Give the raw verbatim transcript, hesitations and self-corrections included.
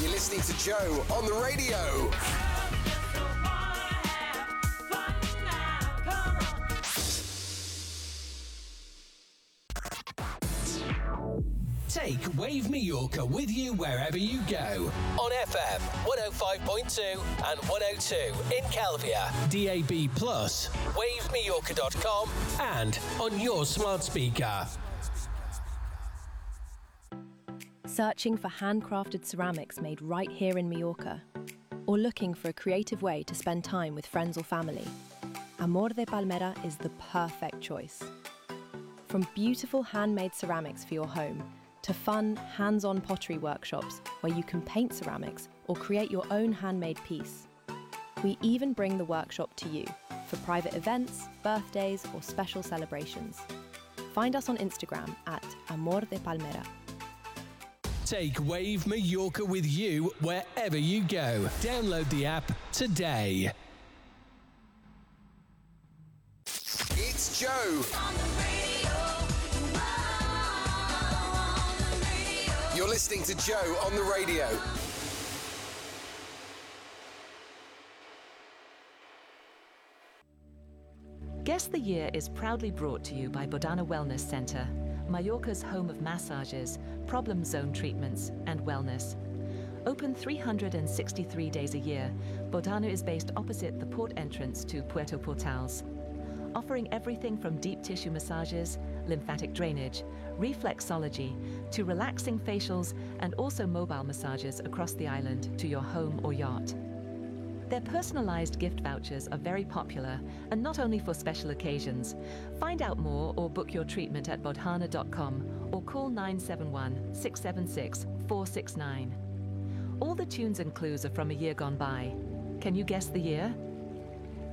You're listening to Joe on the radio. Take Wave Mallorca with you wherever you go. On F M one oh five point two and one oh two in Calvia. D A B plus, wave mallorca dot com, and on your smart speaker. Searching for handcrafted ceramics made right here in Mallorca? Or looking for a creative way to spend time with friends or family? Amor de Palmera is the perfect choice. From beautiful handmade ceramics for your home, to fun, hands-on pottery workshops where you can paint ceramics or create your own handmade piece. We even bring the workshop to you for private events, birthdays, or special celebrations. Find us on Instagram at Amor de Palmera. Take Wave Mallorca with you wherever you go. Download the app today. It's Joe. You're listening to Joe on the radio. Guess the Year is proudly brought to you by Bodana Wellness Centre, Mallorca's home of massages, problem zone treatments and wellness. Open three hundred sixty-three days a year, Bodana is based opposite the port entrance to Puerto Portals, offering everything from deep tissue massages, lymphatic drainage, reflexology, to relaxing facials and also mobile massages across the island to your home or yacht. Their personalized gift vouchers are very popular and not only for special occasions. Find out more or book your treatment at bodhana dot com or call nine seven one, six seven six, four six nine. All the tunes and clues are from a year gone by. Can you guess the year?